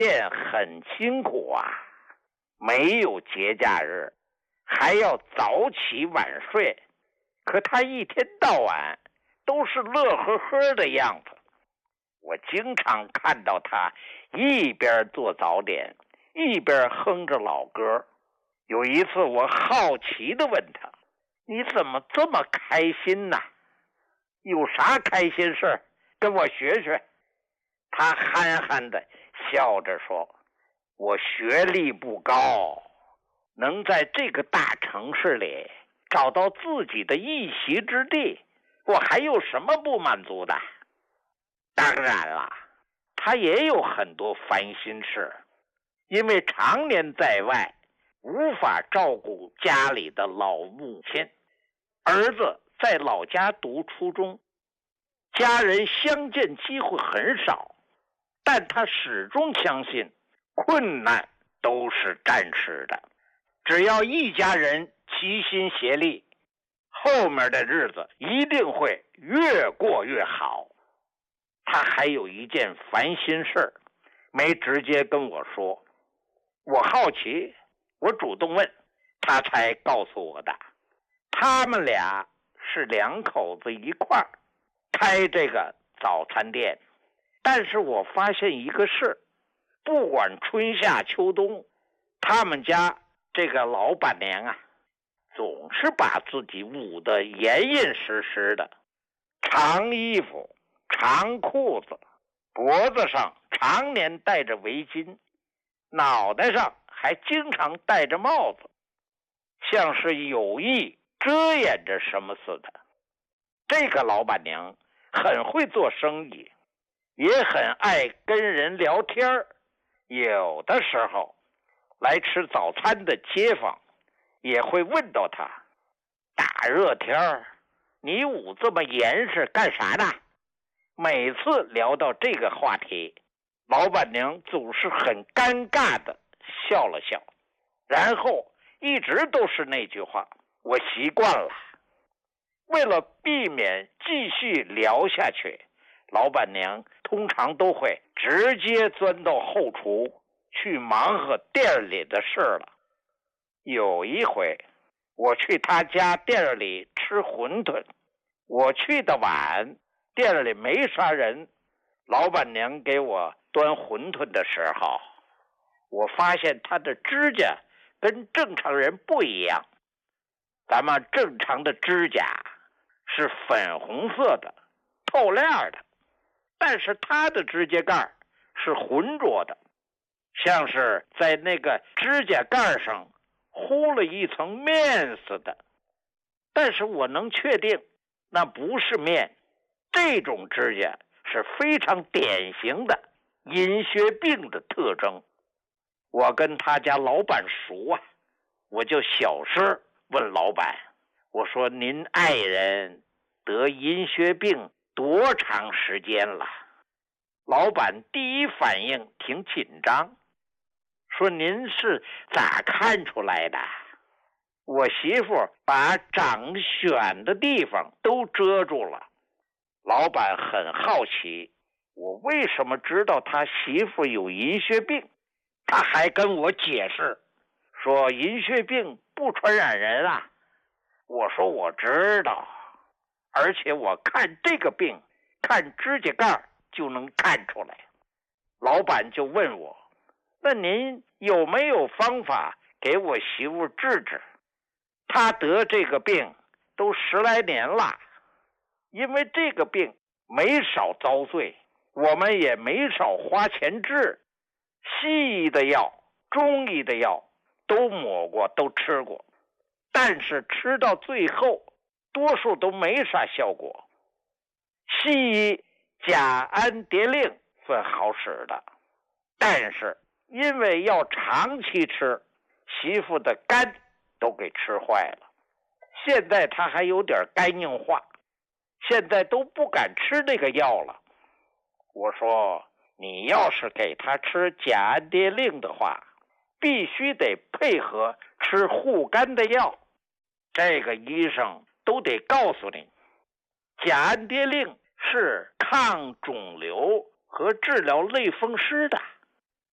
店很辛苦啊，没有节假日，还要早起晚睡，可他一天到晚都是乐呵呵的样子。我经常看到他一边做早点，一边哼着老歌。有一次我好奇地问他，你怎么这么开心呢？有啥开心事跟我学学。他憨憨地笑着说，我学历不高，能在这个大城市里找到自己的一席之地，我还有什么不满足的？当然了，他也有很多烦心事，因为常年在外，无法照顾家里的老母亲。儿子在老家读初中，家人相见机会很少，但他始终相信困难都是暂时的，只要一家人齐心协力，后面的日子一定会越过越好。他还有一件烦心事没直接跟我说，我好奇，我主动问，他才告诉我的。他们俩是两口子一块儿开这个早餐店，但是我发现一个事，不管春夏秋冬，他们家这个老板娘啊，总是把自己捂得严严实实的，长衣服长裤子，脖子上常年戴着围巾，脑袋上还经常戴着帽子，像是有意遮掩着什么似的。这个老板娘很会做生意，也很爱跟人聊天，有的时候来吃早餐的街坊也会问到她，大热天你捂这么严实干啥呢？每次聊到这个话题，老板娘总是很尴尬的笑了笑，然后一直都是那句话，我习惯了。为了避免继续聊下去，老板娘通常都会直接钻到后厨去忙活店里的事了。有一回我去他家店里吃馄饨，我去的晚，店里没啥人，老板娘给我端馄饨的时候，我发现她的指甲跟正常人不一样。咱们正常的指甲是粉红色的透亮的，但是她的指甲盖是浑浊的，像是在那个指甲盖上糊了一层面似的。但是我能确定那不是面，这种指甲是非常典型的银屑病的特征。我跟他家老板熟啊，我就小声问老板，我说您爱人得银屑病多长时间了？老板第一反应挺紧张，说您是咋看出来的？我媳妇把长癣的地方都遮住了。老板很好奇，我为什么知道他媳妇有银屑病？他还跟我解释，说银屑病不传染人啊。我说我知道，而且我看这个病，看指甲盖就能看出来。老板就问我，那您有没有方法给我媳妇治治？她得这个病都10来年了，因为这个病没少遭罪，我们也没少花钱治，西医的药中医的药都抹过都吃过，但是吃到最后多数都没啥效果。西医甲氨蝶令算好使的，但是因为要长期吃，媳妇的肝都给吃坏了，现在她还有点肝硬化，现在都不敢吃那个药了。我说你要是给她吃甲氨蝶令的话，必须得配合吃护肝的药，这个医生都得告诉你，甲氨蝶令是抗肿瘤和治疗类风湿的，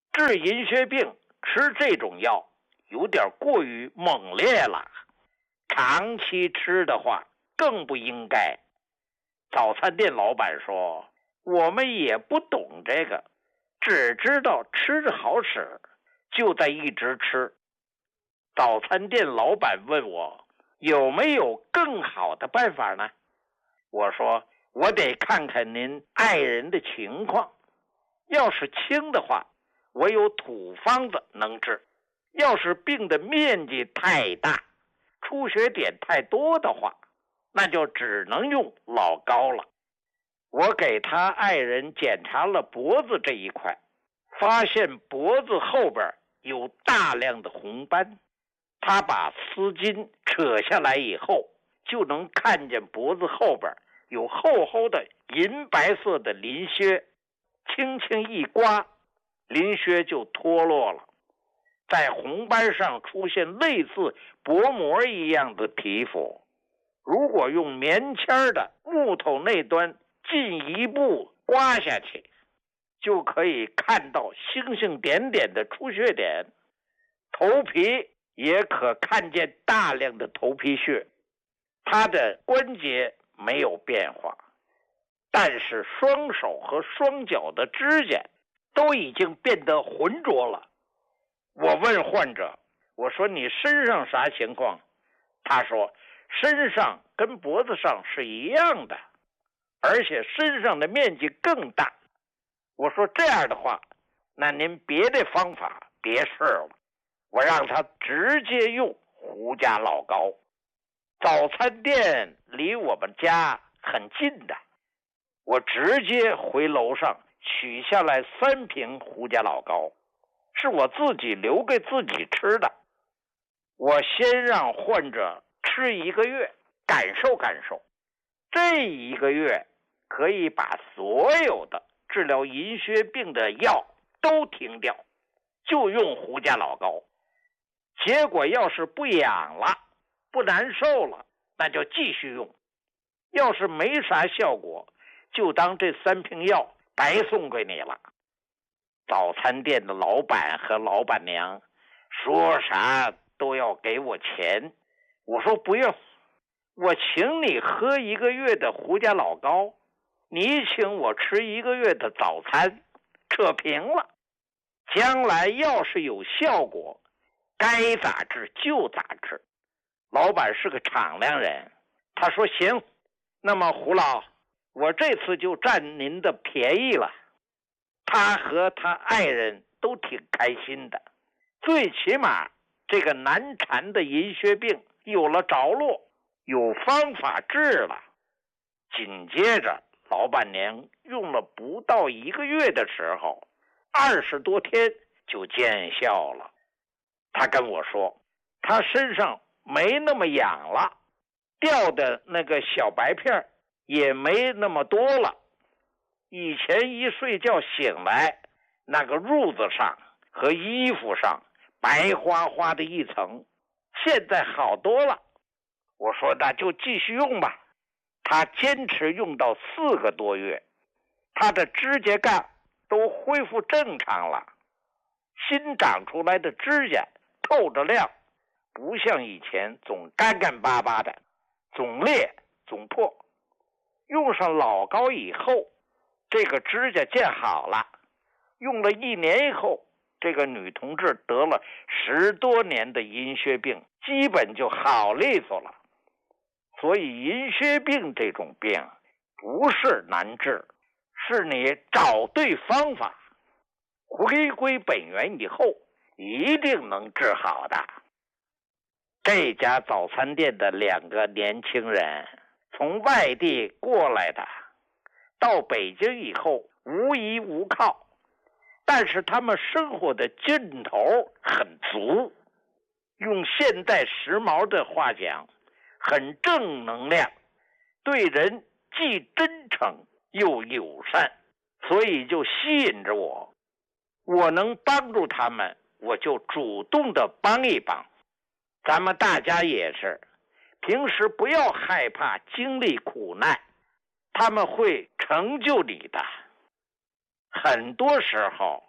治银屑病吃这种药有点过于猛烈了，长期吃的话更不应该。早餐店老板说，我们也不懂这个，只知道吃着好使，就在一直吃。早餐店老板问我有没有更好的办法呢？我说我得看看您爱人的情况，要是轻的话，我有土方子能治；要是病的面积太大，出血点太多的话，那就只能用老膏了。我给他爱人检查了脖子这一块，发现脖子后边有大量的红斑。他把丝巾扯下来以后，就能看见脖子后边有厚厚的银白色的鳞屑，轻轻一刮，鳞屑就脱落了。在红斑上出现类似薄膜一样的皮肤，如果用棉签的木头那端进一步刮下去，就可以看到星星点点的出血点。头皮也可看见大量的头皮屑，他的关节没有变化，但是双手和双脚的指甲都已经变得浑浊了。我问患者，我说你身上啥情况？他说身上跟脖子上是一样的，而且身上的面积更大。我说这样的话，那您别的方法别试了，我让他直接用胡家老膏。早餐店离我们家很近的，我直接回楼上取下来3瓶胡家老膏，是我自己留给自己吃的。我先让患者吃1个月，感受感受，这1个月可以把所有的治疗银屑病的药都停掉，就用胡家老膏。结果要是不痒了，不难受了，那就继续用。要是没啥效果，就当这3瓶药白送给你了。早餐店的老板和老板娘说啥都要给我钱，我说不用，我请你喝1个月的胡家老膏，你请我吃1个月的早餐，扯平了。将来要是有效果，该咋治就咋治。老板是个敞亮人，他说行，那么胡老，我这次就占您的便宜了。他和他爱人都挺开心的，最起码这个难缠的银屑病有了着落，有方法治了。紧接着老板娘用了不到1个月的时候，20多天就见效了。他跟我说他身上没那么痒了，掉的那个小白片也没那么多了。以前一睡觉醒来，那个褥子上和衣服上白花花的一层，现在好多了。我说那就继续用吧。他坚持用到4个多月，他的指甲盖都恢复正常了，新长出来的指甲透着亮，不像以前总干干巴巴的，总裂总破。用上老膏以后，这个指甲见好了。用了1年以后，这个女同志得了10多年的银屑病，基本就好利索了。所以银屑病这种病不是难治，是你找对方法，回归本源以后一定能治好的。这家早餐店的2个年轻人从外地过来的，到北京以后无依无靠，但是他们生活的劲头很足，用现代时髦的话讲，很正能量，对人既真诚又友善，所以就吸引着我。我能帮助他们，我就主动的帮一帮。咱们大家也是，平时不要害怕经历苦难，他们会成就你的。很多时候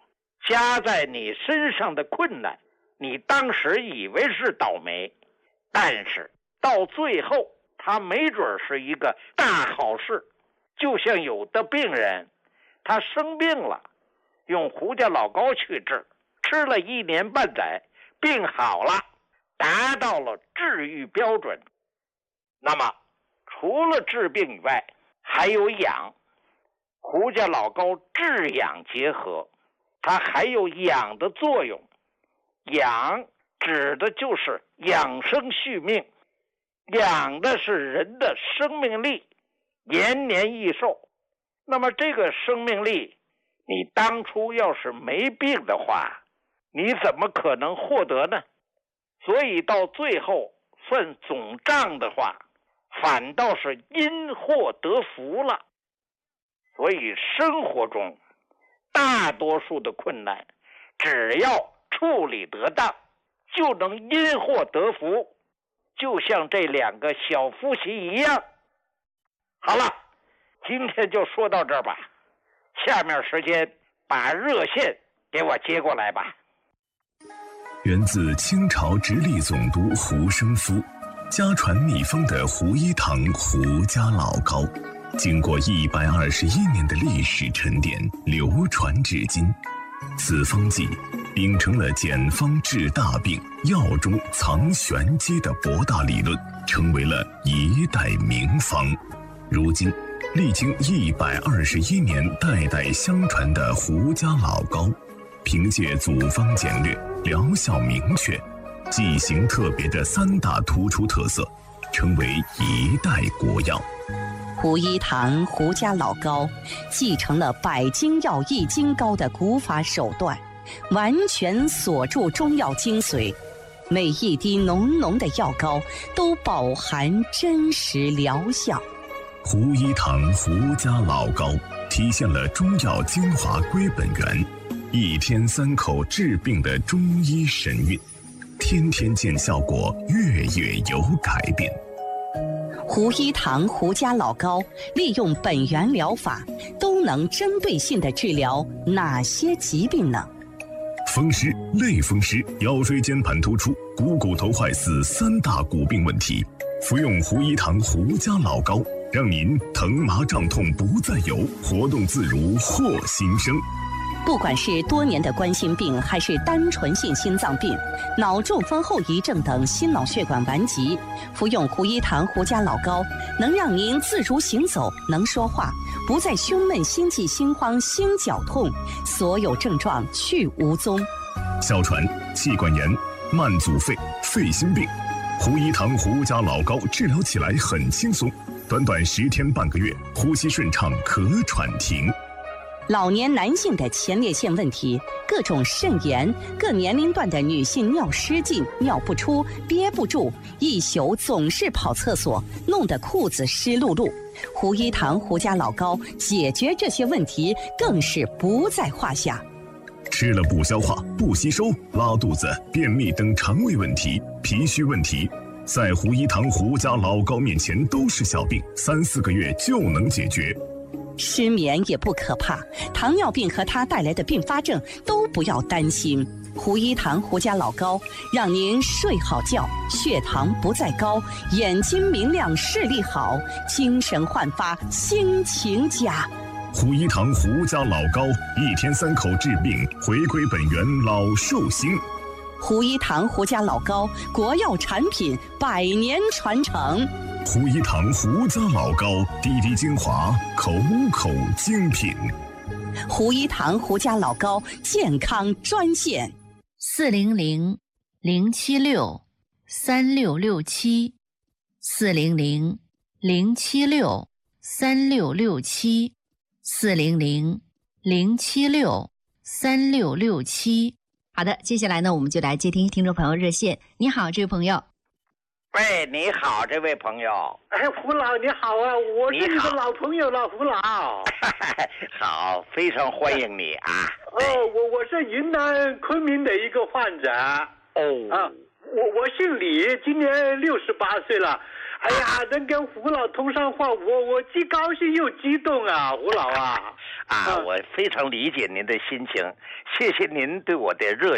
加在你身上的困难，你当时以为是倒霉，但是到最后它没准是一个大好事。就像有的病人他生病了，用胡家老膏去治，吃了1年半载，病好了，达到了治愈标准。那么除了治病以外，还有养。胡家老膏治养结合，它还有养的作用。养指的就是养生续命，养的是人的生命力，延年益寿。那么这个生命力，你当初要是没病的话，你怎么可能获得呢？所以到最后算总账的话，反倒是因祸得福了。所以生活中大多数的困难，只要处理得当，就能因祸得福，就像这2个小夫妻一样。好了，今天就说到这儿吧，下面时间把热线给我接过来吧。 源自清朝直隶总督胡生夫，家传秘方的胡一堂胡家老膏，经过121年的历史沉淀，流传至今。此方剂秉承了简方治大病、药中藏玄机的博大理论，成为了一代名方。如今历经121年代代相传的胡家老膏，凭借组方简略、疗效明确、剂型特别的3大突出特色，成为一代国药。 胡一堂胡家老膏继承了百金药易筋膏的古法手段，完全锁住中药精髓，每一滴浓浓的药膏都饱含真实疗效。 胡一堂胡家老膏体现了中药精华归本源，1天3口治病的中医神韵，天天见效果，月月有改变。 胡一堂胡家老膏利用本源疗法，都能针对性地治疗哪些疾病呢？ 风湿、类风湿、腰椎间盘突出、股骨头坏死3大骨病问题，服用胡一堂胡家老膏，让您疼麻胀痛不再有，活动自如获新生。 不管是多年的冠心病，还是单纯性心脏病、脑中风后遗症等心脑血管顽疾，服用胡一堂胡家老膏，能让您自如行走，能说话，不再胸闷、心悸、心慌、心绞痛，所有症状去无踪。 哮喘、气管炎、慢阻肺、肺心病，胡一堂胡家老膏治疗起来很轻松，短短10天半个月，呼吸顺畅，咳喘停。 老年男性的前列腺问题，各种肾炎，各年龄段的女性尿失禁、尿不出、憋不住，一宿总是跑厕所，弄得裤子湿漉漉。胡一堂胡家老膏解决这些问题更是不在话下。 吃了不消化、不吸收、拉肚子、便秘等肠胃问题、脾虚问题，在胡一堂胡家老膏面前都是小病，3、4个月就能解决。 失眠也不可怕，糖尿病和它带来的并发症都不要担心。胡一堂胡家老膏让您睡好觉，血糖不再高，眼睛明亮，视力好，精神焕发，心情佳。 胡一堂胡家老膏1天3口治病，回归本源，老寿星。 胡一堂胡家老膏，国药产品，100年传承。 胡一堂胡家老膏，滴滴精华，口口精品。 胡一堂胡家老膏健康专线 400-076-3667，400-076-3667。好的，接下来呢，我们就来接听听众朋友热线。你好，这位朋友。 喂，你好，这位朋友。 哎，胡老你好啊，我是你的老朋友了，胡老。 好，非常欢迎你啊。 我是云南昆明的一个患者。我姓李，今年68岁了。 哎呀，能跟胡老通上话，我既高兴又激动啊，胡老啊！ 我非常理解您的心情，谢谢您对我的热